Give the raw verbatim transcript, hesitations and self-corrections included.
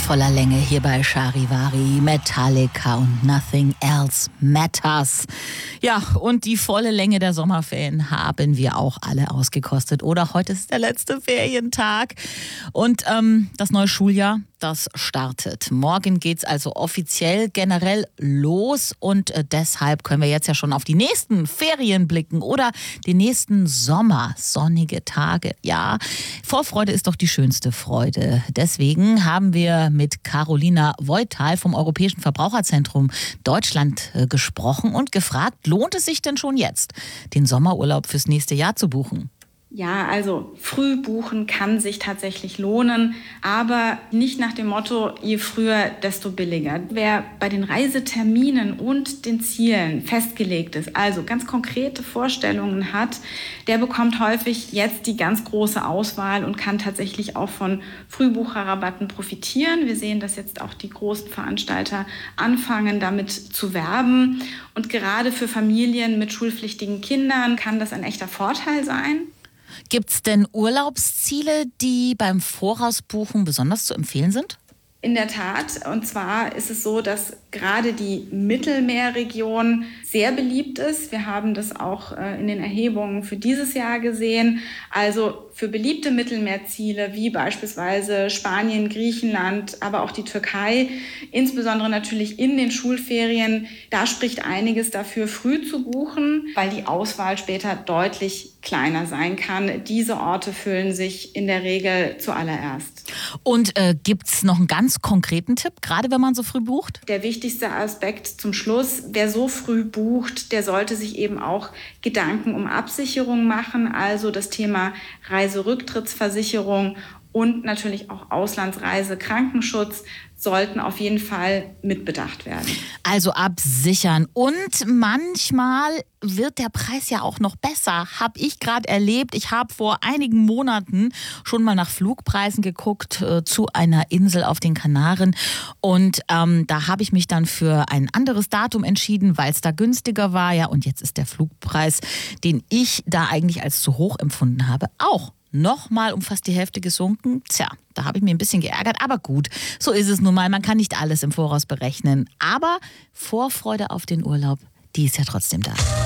voller Länge hier bei Charivari, Metallica und Nothing Else Matters. Ja, und die volle Länge der Sommerferien haben wir auch alle ausgekostet. Oder heute ist der letzte Ferientag. Und ähm, das neue Schuljahr, das startet. Morgen geht's also offiziell generell los. Und äh, deshalb können wir jetzt ja schon auf die nächsten Ferien blicken oder den nächsten Sommer. Sonnige Tage, ja. Vorfreude ist doch die schönste Freude. Deswegen haben wir mit Carolina Voital vom Europäischen Verbraucherzentrum Deutschland äh, gesprochen und gefragt, lohnt es sich denn schon jetzt, den Sommerurlaub fürs nächste Jahr zu buchen? Ja, also früh buchen kann sich tatsächlich lohnen, aber nicht nach dem Motto, je früher, desto billiger. Wer bei den Reiseterminen und den Zielen festgelegt ist, also ganz konkrete Vorstellungen hat, der bekommt häufig jetzt die ganz große Auswahl und kann tatsächlich auch von Frühbucherrabatten profitieren. Wir sehen, dass jetzt auch die großen Veranstalter anfangen, damit zu werben. Und gerade für Familien mit schulpflichtigen Kindern kann das ein echter Vorteil sein. Gibt es denn Urlaubsziele, die beim Vorausbuchen besonders zu empfehlen sind? In der Tat. Und zwar ist es so, dass gerade die Mittelmeerregion sehr beliebt ist. Wir haben das auch in den Erhebungen für dieses Jahr gesehen. Also für beliebte Mittelmeerziele wie beispielsweise Spanien, Griechenland, aber auch die Türkei, insbesondere natürlich in den Schulferien, da spricht einiges dafür, früh zu buchen, weil die Auswahl später deutlich kleiner sein kann. Diese Orte füllen sich in der Regel zuallererst. Und äh, gibt es noch einen ganz konkreten Tipp, gerade wenn man so früh bucht? Der wichtigste Aspekt zum Schluss: Wer so früh bucht, der sollte sich eben auch Gedanken um Absicherung machen, also das Thema Reiserücktrittsversicherung und natürlich auch Auslandsreise, Krankenschutz sollten auf jeden Fall mitbedacht werden. Also absichern. Und manchmal wird der Preis ja auch noch besser. Habe ich gerade erlebt. Ich habe vor einigen Monaten schon mal nach Flugpreisen geguckt äh, zu einer Insel auf den Kanaren. Und ähm, da habe ich mich dann für ein anderes Datum entschieden, weil es da günstiger war. Ja, und jetzt ist der Flugpreis, den ich da eigentlich als zu hoch empfunden habe, auch nochmal um fast die Hälfte gesunken. Tja, da habe ich mir ein bisschen geärgert, aber gut, so ist es nun mal. Man kann nicht alles im Voraus berechnen. Aber Vorfreude auf den Urlaub, die ist ja trotzdem da.